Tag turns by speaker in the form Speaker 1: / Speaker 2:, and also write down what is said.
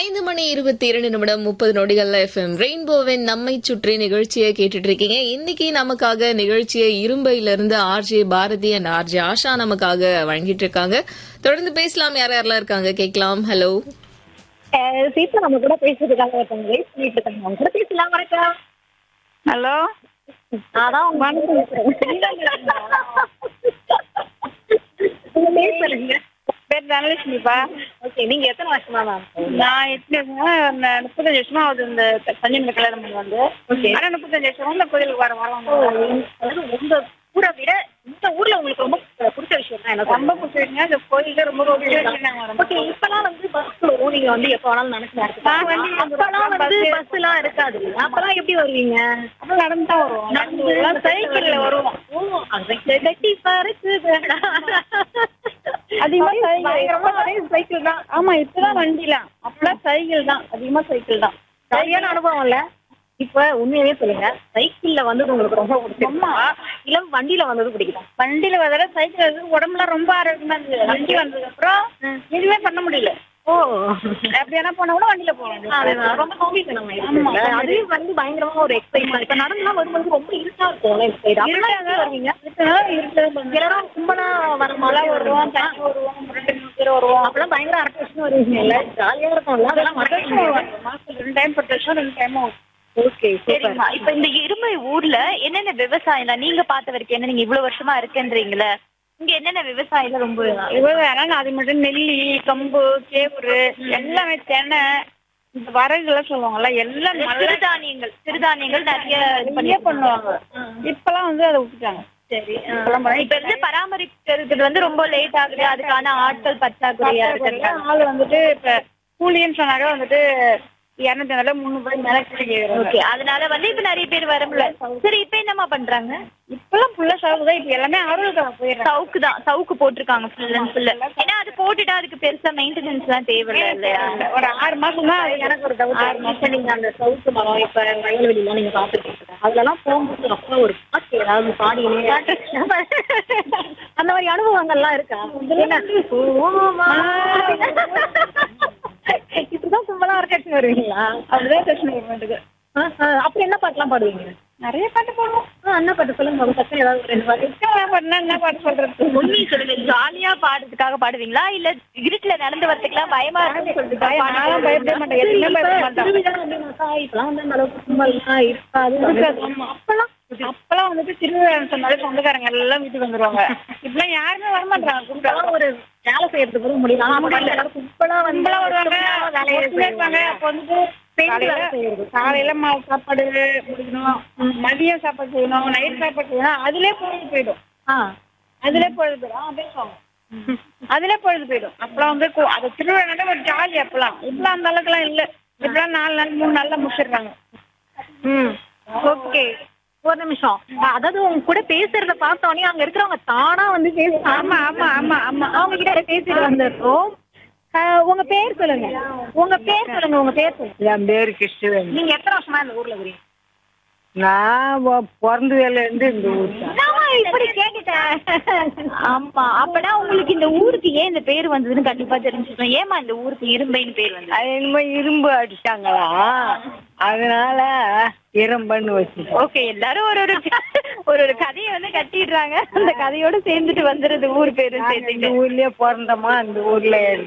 Speaker 1: 5:22 FM ரெயின்போவின் நம்மை சுற்றி நிகழ்ச்சியை கேட்டுட்டு இருக்கீங்க. இன்னைக்கு நமக்காக நிகழ்ச்சியை இரும்பையில இருந்து RJ Bharathi and RJ Asha நமக்காக வழங்கிட்டு இருக்காங்க. தொடர்ந்து பேசலாம். யாரெல்லாம் இருக்காங்க கேட்கலாம். ஹலோ
Speaker 2: சீதா நம்ம கூட பேசுறதுக்காக ஒருத்தவங்க வெயிட் பண்ணிட்டு இருக்காங்க. அவங்க கூட பேசலாம். வணக்கம்.
Speaker 3: ஹலோ,
Speaker 2: அதான் உங்க மனசு உங்க பேர் சொல்லுங்க.
Speaker 3: பேர் தனலட்சுமிப்பா.
Speaker 2: ஓகே, நீங்க எத்தனை வருஷமா மேம்?
Speaker 3: நான் எப்படி 35 வருஷமா ஆகுது இந்த சஞ்சய் கல்யாணம் பண்ணி வந்து. ஆனா 35 வருஷமா இந்த கோயிலுக்கு வர
Speaker 2: அதாவது உங்க ஊரை விட இந்த ஊர்ல உங்களுக்கு ரொம்ப பிடிச்ச விஷயம் தான் எனக்கு
Speaker 3: ரொம்ப பிடிச்சிருக்கீங்க. இந்த கோயிலுக்கு ரொம்ப பிடிச்ச விஷயம்.
Speaker 2: ஓகே, இப்பெல்லாம் வந்து பஸ் வரும், நீங்க வந்து எப்ப வேணாலும் நினைச்சு அப்பெல்லாம் வந்து பஸ் எல்லாம் இருக்காது. அப்பெல்லாம் எப்படி வருவீங்க?
Speaker 3: அப்ப நடந்து தான் வருவோம். சைக்கிள்ல வருவோம். அதிகமா சைக்கிள் தான். ஆமா, இப்பதான் வண்டிலாம். அப்பெல்லாம் சைக்கிள் தான், அதிகமா சைக்கிள் தான்.
Speaker 2: சரியான அனுபவம் இல்ல. இப்ப உண்மையாவே சொல்லுங்க, சைக்கிள்ல வந்தது உங்களுக்கு ரொம்ப பிடிக்குமா இல்ல வண்டியில வந்தது பிடிக்குமா?
Speaker 3: வண்டியில வர சைக்கிள் உடம்புல ரொம்ப ஆரோக்கியமா இருந்தது. வண்டி வந்ததுக்கு அப்புறம் எதுவுமே பண்ண முடியல.
Speaker 2: ஓ,
Speaker 3: அப்படியானா போனா கூட வண்டியில போகலாம்.
Speaker 2: ரொம்ப சோம்பித்தனம் ஆயிடுச்சு. அதுவே வந்து பயங்கரமா ஒரு எக்ஸைட்மெண்ட். இப்ப நடந்துலாம் வரும்போது ரொம்ப இருட்டா இருக்கும். வருவீங்க எல்லாரும் கும்பலா வர மழை வருவோம், தண்ணி வருவோம், 2 பேர் வருவோம். அப்பெல்லாம் பயங்கர அரட்டேஷன் வருவீங்க. இல்ல ஜாலியா இருக்கும். அதெல்லாம்
Speaker 3: மாசத்துல 2 டைம் பட்டு 2 டைமும்.
Speaker 2: ஓகே,
Speaker 4: சரிம்மா. இப்ப இந்த இரும்பை ஊர்ல என்னென்ன விவசாயம் நீங்க பார்த்த வரைக்கும் என்ன, நீங்க இவ்வளவு வருஷமா இருக்குன்றீங்களே, இங்க என்னென்ன விவசாயம் ரொம்ப
Speaker 3: விவசாயம் அது மட்டும் நெல்லி, கம்பு, கேவுரு, எல்லாமே தென்னை, இந்த வரகு எல்லாம் சொல்லுவாங்கல்ல, எல்லாம்
Speaker 4: சிறுதானியங்கள் நிறைய
Speaker 3: நிறைய பண்ணுவாங்க. இப்பெல்லாம் வந்து அதை விட்டுட்டாங்க.
Speaker 4: சரி, இப்ப இருந்து பராமரிக்கிறது வந்து ரொம்ப லேட் ஆகுது. அதுக்கான ஆட்கள் பற்றாக்குறையா இருக்கு.
Speaker 3: ஆள் வந்துட்டு இப்ப கூலின்னு சொன்னாங்க வந்துட்டு 200 300 மேல கிடைக்கிறது.
Speaker 4: ஓகே, அதனால வந்து இப்ப நிறைய பேர் வர முடியல. சரி, இப்ப என்னமா பண்றாங்க?
Speaker 3: இப்பெல்லாம் ஃபுல்லா சவுக்கு தான். இப்ப எல்லாமே அறுவலுக்கு போயிடுறாங்க.
Speaker 4: சவுக்கு போட்டிருக்காங்க ஃபுல் அண்ட் ஃபுல். ஏன்னா அது போட்டுட்டா அதுக்கு பெருசா மெயின்டெனன்ஸ் எல்லாம் தேவையில்லை இல்லையா?
Speaker 3: ஒரு 6 மாசம் தான்.
Speaker 2: எனக்கு ஒரு டவுட். 6 மாசம் நீங்க அந்த சவுக்கு மரம் இப்ப வயல்வெளிலாம் நீங்க பாத்துருக்கீங்க. அதுலலாம் போகும்போது அப்பா ஒரு பாட்டு ஏதாவது பாடினே அந்த மாதிரி அனுபவங்கள்லாம் இருக்கா? இப்படிதான் கும்பலா இருக்கட்டும் வருவீங்களா?
Speaker 3: அப்படிதான் பிரச்சனை இருக்கு.
Speaker 2: அப்புறம் என்ன பாட்டுலாம் பாடுவீங்க?
Speaker 3: நிறைய பாட்டு போடுவோம்.
Speaker 2: என்ன பாட்டு சொல்லுங்க. பக்கம் ஏதாவது ஒரு 2 பாட்டு.
Speaker 3: என்ன பாட்டு சொல்றது?
Speaker 4: உண்மை சொல்லுங்க. ஜாலியா பாடுறதுக்காக பாடுவீங்களா இல்ல இருட்டுல நடந்து வரதுக்குலாம் பயமா இருக்குன்னு சொல்லிட்டு?
Speaker 3: நானும் பயப்பட மாட்டேன். எதுவுமே பயப்பட மாட்டேன்.
Speaker 2: இப்பெல்லாம் வந்து அந்த அளவுக்கு கும்பல்லாம் இருக்காது.
Speaker 3: அப்பெல்லாம் வந்துட்டு திருவிழா சொன்னாலே சொந்தக்காரங்க எல்லாம் வீட்டுக்கு வந்துருவாங்க. இப்பெல்லாம் யாருமே வரமாட்டாங்க.
Speaker 2: கும்பலாம் ஒரு வேலை செய்யறதுக்கு கூட முடியல. கும்பலாம் வந்து
Speaker 3: இருப்பாங்க. அப்ப வந்துட்டு காலையில சாப்பாடு முடிக்கணும், மதியம் சாப்பாடு செய்யணும், நைட் சாப்பாடு செய்யணும். அதுலயே பொழுது போயிடும். அதுலயே பொழுது போயிடும். பேசுவாங்க, அதுலயே பொழுது போயிடும். அப்பெல்லாம் வந்து அது திருவிழா ஒரு ஜாலி. அப்பெல்லாம் இப்பெல்லாம் அந்த அளவுக்கு எல்லாம் இல்ல. இப்பெல்லாம் 4 நாள் 3 நாள்ல முடிச்சிடுறாங்க.
Speaker 2: ஓகே, ஒரு நிமிஷம். அதாவது உங்க கூட பேசுறத பார்த்தோன்னே அங்க இருக்கிறவங்க தானா வந்து பேசுறாங்க.
Speaker 3: ஆமா ஆமா ஆமா ஆமா
Speaker 2: அவங்க கிட்ட பேசிட்டு வந்துடுறோம். உங்க பேர் சொல்லுங்க. உங்க பேர் சொல்லுங்க.
Speaker 5: என் பேரு கிருஷ்ணன்.
Speaker 2: நீங்க எத்தனை வருஷமா இந்த ஊர்ல இருக்கீங்க?
Speaker 5: நான் பிறந்ததுல இருந்து இந்த ஊர் தான்.
Speaker 2: இப்படி கேட்டுட்டேன்.
Speaker 4: ஆமா, அப்பனா உங்களுக்கு இந்த ஊருக்கு ஏன் இந்த பேர் வந்ததுன்னு கண்டிப்பா தெரிஞ்சுக்கணும். ஏமா இந்த ஊருக்கு இரும்பைன்னு பேர் வந்து?
Speaker 5: அது என்னமோ இரும்பு அடிச்சாங்களா, அதனால இரும்பன்னு வச்சு.
Speaker 4: ஓகே, எல்லாரும் ஒரு கதையை வந்து கட்டிடுறாங்க. அந்த கதையோட சேர்ந்துட்டு வந்துருது ஊர் பேரு சேர்த்து.
Speaker 5: இந்த ஊர்லயே பிறந்தோமா, அந்த ஊர்ல